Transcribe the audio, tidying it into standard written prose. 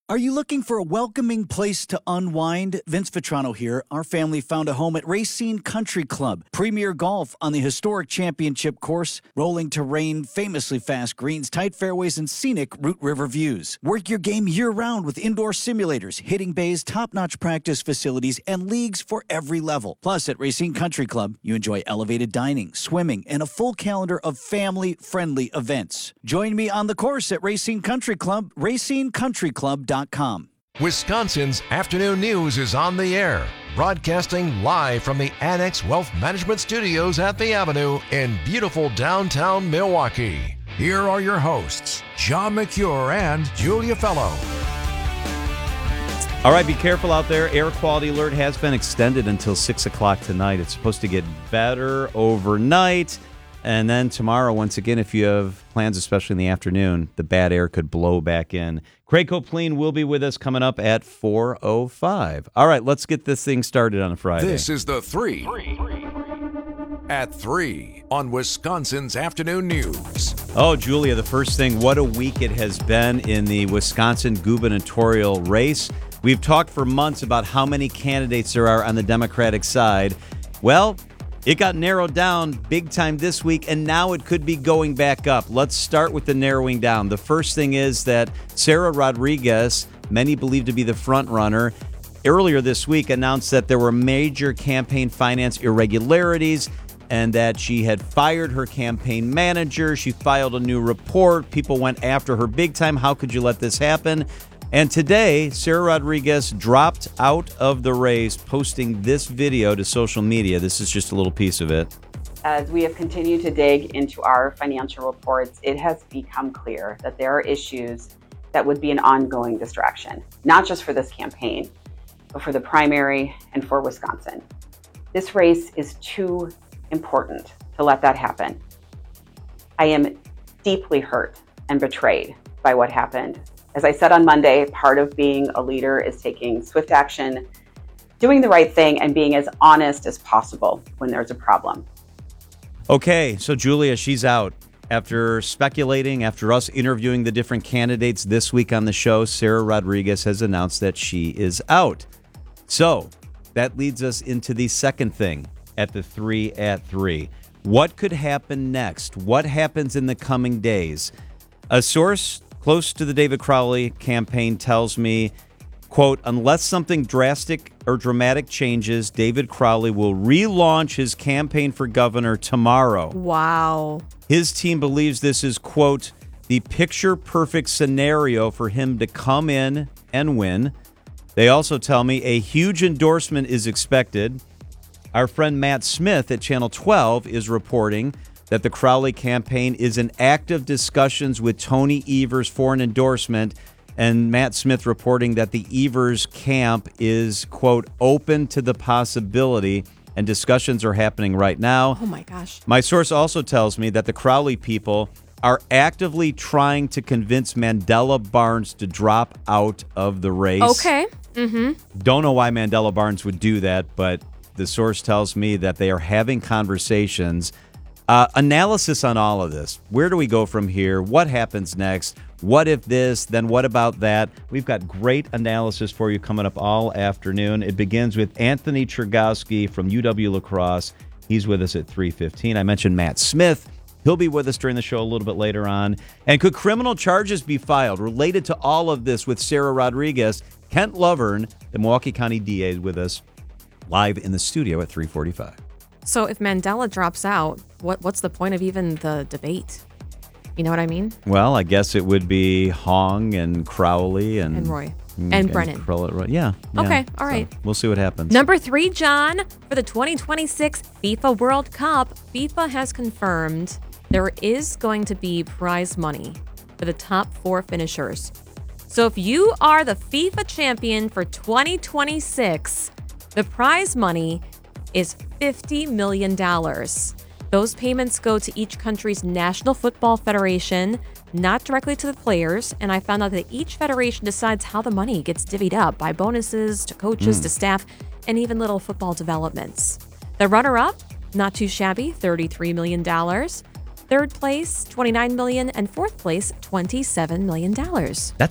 Are you looking for a welcoming place to unwind? Vince Vitrano here. Our family found a home at Racine Country Club. Premier golf on the historic championship course, rolling terrain, famously fast greens, tight fairways, and scenic Root River views. Work your game year-round with indoor simulators, hitting bays, top-notch practice facilities, and leagues for every level. Plus, at Racine Country Club, you enjoy elevated dining, swimming, and a full calendar of family-friendly events. Join me on the course at Racine Country Club, racinecountryclub.com. Wisconsin's Afternoon News is on the air, broadcasting live from the Annex Wealth Management Studios at the Avenue in beautiful downtown Milwaukee. Here are your hosts, John McCure and Julia Fellow. All right, be careful out there. Air quality alert has been extended until 6 o'clock tonight. It's supposed to get better overnight. And then tomorrow, once again, if you have plans, especially in the afternoon, the bad air could blow back in. Craig Copleen will be with us coming up at 4:05. All right, let's get this thing started on a Friday. This is the 3 at 3 on Wisconsin's Afternoon News. Oh, Julia, the first thing, what a week it has been in the Wisconsin gubernatorial race. We've talked for months about how many candidates there are on the Democratic side. Well, it got narrowed down big time this week, and now it could be going back up. Let's start with the narrowing down. The first thing is that Sarah Rodriguez, many believe to be the front runner, earlier this week announced that there were major campaign finance irregularities and that she had fired her campaign manager. She filed a new report. People went after her big time. How could you let this happen? And today, Sarah Rodriguez dropped out of the race, posting this video to social media. This is just a little piece of it. As we have continued to dig into our financial reports, it has become clear that there are issues that would be an ongoing distraction, not just for this campaign, but for the primary and for Wisconsin. This race is too important to let that happen. I am deeply hurt and betrayed by what happened. As I said on Monday, part of being a leader is taking swift action, doing the right thing, and being as honest as possible when there's a problem. Okay, so Julia, she's out. After speculating, after us interviewing the different candidates this week on the show, Sarah Rodriguez has announced that she is out. So that leads us into the second thing at the 3 at 3. What could happen next? What happens in the coming days? A source close to the David Crowley campaign tells me, quote, unless something drastic or dramatic changes, David Crowley will relaunch his campaign for governor tomorrow. Wow. His team believes this is, quote, the picture-perfect scenario for him to come in and win. They also tell me a huge endorsement is expected. Our friend Matt Smith at Channel 12 is reporting that the Crowley campaign is in active discussions with Tony Evers for an endorsement, and Matt Smith reporting that the Evers camp is, quote, open to the possibility, and discussions are happening right now. Oh, my gosh. My source also tells me that the Crowley people are actively trying to convince Mandela Barnes to drop out of the race. Okay. Don't know why Mandela Barnes would do that, but the source tells me that they are having conversations. Analysis on all of this. Where do we go from here? What happens next? What if this? Then what about that? We've got great analysis for you coming up all afternoon. It begins with Anthony Chergowski from UW-La Crosse. He's with us at 3:15. I mentioned Matt Smith. He'll be with us during the show a little bit later on. And could criminal charges be filed related to all of this with Sarah Rodriguez? Kent Lovern, the Milwaukee County DA, is with us live in the studio at 3:45. So if Mandela drops out, what's the point of even the debate? You know what I mean? Well, I guess it would be Hong and Crowley and Roy. And Brennan. Yeah. Okay, all right. So we'll see what happens. Number 3, John, for the 2026 FIFA World Cup, FIFA has confirmed there is going to be prize money for the top 4 finishers. So if you are the FIFA champion for 2026, the prize money is $50 million. Those payments go to each country's national football federation, not directly to the players. And I found out that each federation decides how the money gets divvied up by bonuses to coaches, to staff, and even little football developments. The runner-up, not too shabby, $33 million. Third place, $29 million. And fourth place, $27 million. That's